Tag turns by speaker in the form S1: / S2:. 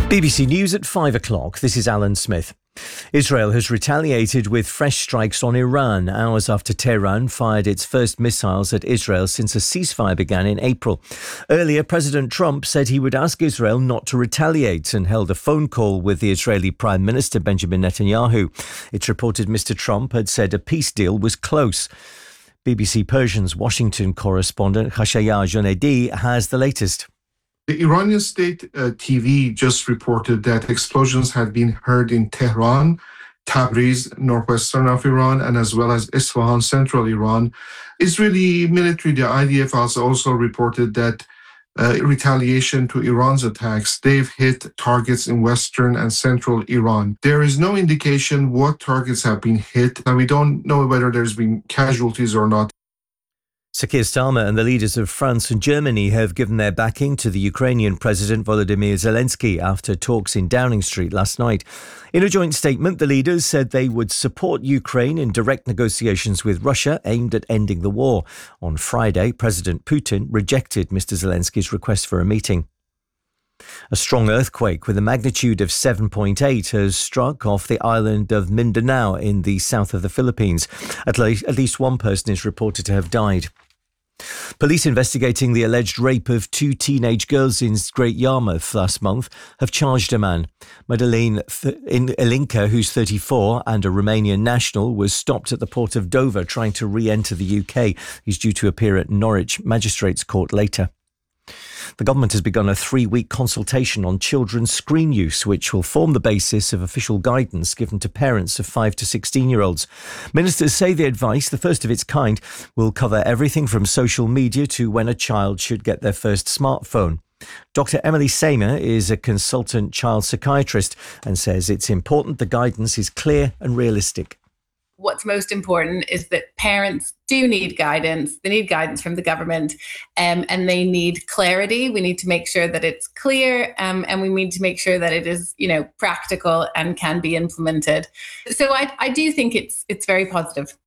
S1: BBC News at 5 o'clock. This is Alan Smith. Israel has retaliated with fresh strikes on Iran, hours after Tehran fired its first missiles at Israel since a ceasefire began in April. Earlier, President Trump said he would ask Israel not to retaliate and held a phone call with the Israeli Prime Minister Benjamin Netanyahu. It's reported Mr. Trump had said a peace deal was close. BBC Persian's Washington correspondent Khashayar Jonedi has the latest.
S2: The Iranian state TV just reported that explosions had been heard in Tehran, Tabriz, northwestern of Iran, and as well as Isfahan, central Iran. Israeli military, the IDF, has also reported that retaliation to Iran's attacks, they've hit targets in western and central Iran. There is no indication what targets have been hit, and we don't know whether there's been casualties or not.
S1: Sir Keir Starmer and the leaders of France and Germany have given their backing to the Ukrainian President Volodymyr Zelensky after talks in Downing Street last night. In a joint statement, the leaders said they would support Ukraine in direct negotiations with Russia aimed at ending the war. On Friday, President Putin rejected Mr. Zelensky's request for a meeting. A strong earthquake with a magnitude of 7.8 has struck off the island of Mindanao in the south of the Philippines. At least one person is reported to have died. Police investigating the alleged rape of two teenage girls in Great Yarmouth last month have charged a man. Madeleine Ilinka, who's 34 and a Romanian national, was stopped at the port of Dover trying to re-enter the UK. He's due to appear at Norwich Magistrates Court later. The government has begun a 3-week consultation on children's screen use, which will form the basis of official guidance given to parents of 5 to 16-year-olds. Ministers say the advice, the first of its kind, will cover everything from social media to when a child should get their first smartphone. Dr. Emily Samer is a consultant child psychiatrist and says it's important the guidance is clear and realistic.
S3: What's most important is that parents do need guidance. They need guidance from the government and they need clarity. We need to make sure that it's clear and we need to make sure that it is, practical and can be implemented. So I do think it's very positive.